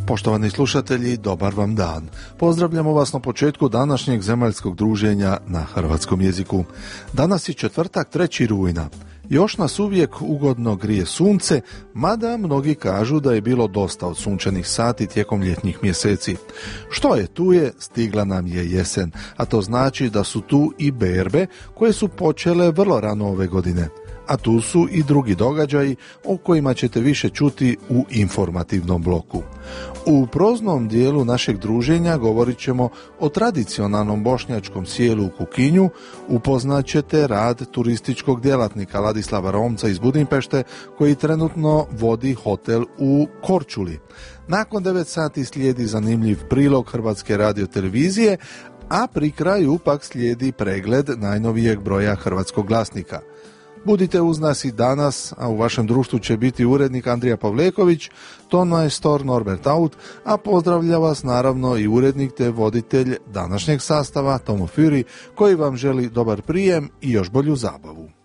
Poštovani slušatelji, dobar vam dan. Pozdravljamo vas na početku današnjeg zemaljskog druženja na hrvatskom jeziku. Danas je četvrtak, 3. rujna. Još nas uvijek ugodno grije sunce, mada mnogi kažu da je bilo dosta od sunčanih sati tijekom ljetnih mjeseci. Što je tu je, stigla nam je jesen, a to znači da su tu i berbe koje su počele vrlo rano ove godine. A tu su i drugi događaji o kojima ćete više čuti u informativnom bloku. U proznom dijelu našeg druženja govorit ćemo o tradicionalnom bošnjačkom sjelu u Kukinju, upoznat ćete rad turističkog djelatnika Ladislava Romca iz Budimpešte koji trenutno vodi hotel u Korčuli. Nakon 9 sati slijedi zanimljiv prilog Hrvatske radiotelevizije, a pri kraju pak slijedi pregled najnovijeg broja Hrvatskog glasnika. Budite uz nas i danas, a u vašem društvu će biti urednik Andrija Pavleković, tonmajstor Norbert Aut, a pozdravlja vas naravno i urednik te voditelj današnjeg sastava Tomo Fury, koji vam želi dobar prijem i još bolju zabavu.